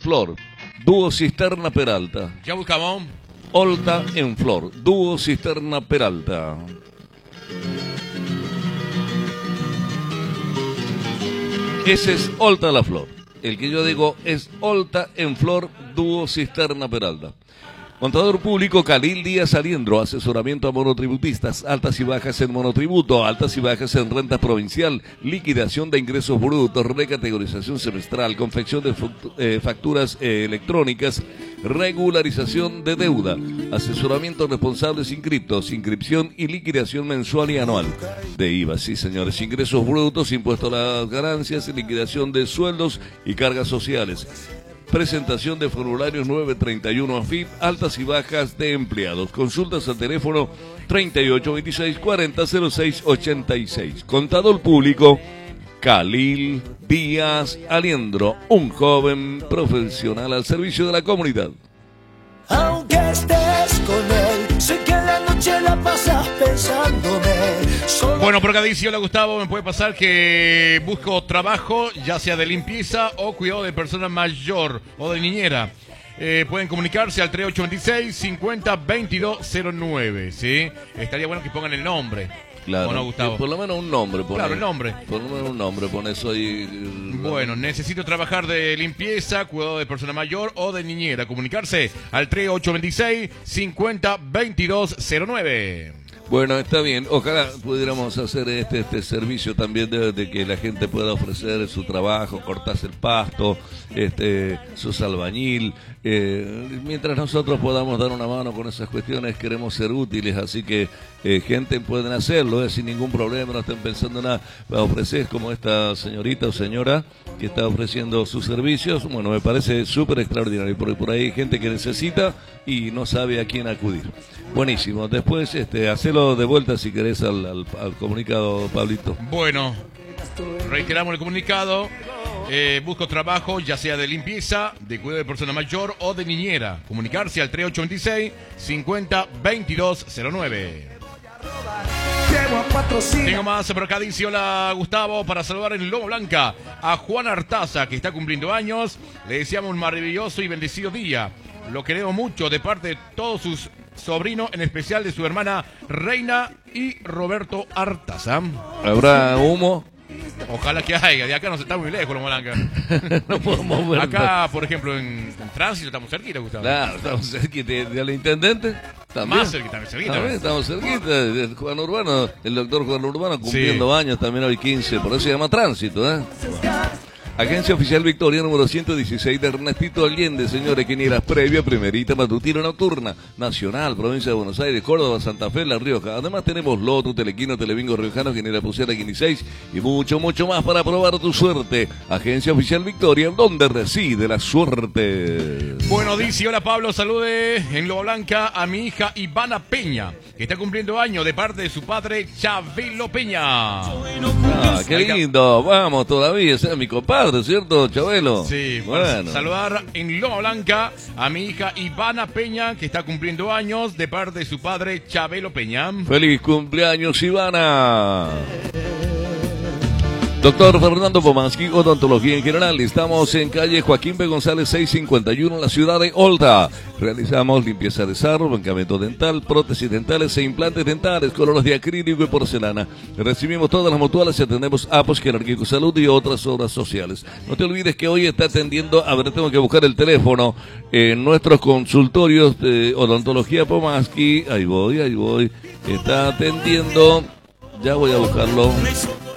Flor, Dúo Cisterna Peralta. Ya buscamos. Olta en Flor, Dúo Cisterna Peralta. Ese es Olta la Flor. El que yo digo es Olta en Flor, Dúo Cisterna Peralta. Contador público Khalil Díaz Aliendro, asesoramiento a monotributistas, altas y bajas en monotributo, altas y bajas en renta provincial, liquidación de ingresos brutos, recategorización semestral, confección de facturas electrónicas, regularización de deuda, asesoramiento a responsables inscriptos, inscripción y liquidación mensual y anual de IVA, sí señores, ingresos brutos, impuesto a las ganancias, liquidación de sueldos y cargas sociales. Presentación de formularios 931 AFIP, altas y bajas de empleados. Consultas al teléfono 3826-400686. Contador público, Khalil Díaz Aliendro, un joven profesional al servicio de la comunidad. Aunque estés con él, sé que la noche la pasas pensándome. Bueno, por acá dice, hola Gustavo, me puede pasar que busco trabajo, ya sea de limpieza o cuidado de persona mayor o de niñera. Pueden comunicarse al 3826-502209, ¿sí? Estaría bueno que pongan el nombre. Claro, no, Gustavo? Por lo menos un nombre. Claro, el nombre. Por lo menos un nombre, pone eso ahí. Bueno, necesito trabajar de limpieza, cuidado de persona mayor o de niñera. Comunicarse al 3826-502209. Bueno, está bien. Ojalá pudiéramos hacer este servicio también de que la gente pueda ofrecer su trabajo, cortarse el pasto, sus albañil. Mientras nosotros podamos dar una mano con esas cuestiones, queremos ser útiles, así que gente pueden hacerlo, sin ningún problema, no estén pensando nada. Ofrecer como esta señorita o señora que está ofreciendo sus servicios, bueno, me parece súper extraordinario, porque por ahí hay gente que necesita y no sabe a quién acudir. Buenísimo, después hacelo de vuelta si querés al comunicado, Pablito. Bueno, reiteramos el comunicado. Busco trabajo, ya sea de limpieza, de cuidado de persona mayor o de niñera. Comunicarse al 3826-502209. Tengo más por acá, dice, hola Gustavo, para saludar en Loma Blanca a Juan Artaza, que está cumpliendo años. Le deseamos un maravilloso y bendecido día. Lo queremos mucho de parte de todos sus sobrinos, en especial de su hermana Reina y Roberto Artaza. ¿Habrá humo? Ojalá que haya, de acá no se está muy lejos, Loma Blanca. No podemos ver. Acá, por ejemplo, en tránsito estamos cerquita, Gustavo. Claro, estamos cerquita del intendente. También. Más cerquita, También estamos cerquita. Juan Urbano, el doctor Juan Urbano cumpliendo años también hoy 15, por eso se llama tránsito, ¿eh? Agencia Oficial Victoria número 116 de Ernestito Allende, señores, quinielas previa, primerita, matutina, nocturna, nacional, provincia de Buenos Aires, Córdoba, Santa Fe, La Rioja. Además tenemos loto, telequino, telebingo riojano, quiniela pusera, quiniseis y mucho más para probar tu suerte. Agencia Oficial Victoria, donde reside la suerte. Bueno, dice, hola Pablo, salude en Loma Blanca a mi hija Ivana Peña, que está cumpliendo años de parte de su padre Chabelo Peña. Ah, qué lindo, vamos todavía, ese es mi compadre, ¿cierto, Chabelo? Sí, bueno. Saludar en Loma Blanca a mi hija Ivana Peña, que está cumpliendo años de parte de su padre Chabelo Peña. ¡Feliz cumpleaños, Ivana! Doctor Fernando Pomansky, odontología en general. Estamos en calle Joaquín B. González 651 en la ciudad de Olta. Realizamos limpieza de sarro, bancamento dental, prótesis dentales e implantes dentales, colores de acrílico y porcelana. Recibimos todas las mutuales y atendemos APOS, Jerárquico Salud y otras obras sociales. No te olvides que hoy está atendiendo, a ver, tengo que buscar el teléfono, en nuestros consultorios de odontología Pomansky. Ahí voy. Está atendiendo, ya voy a buscarlo.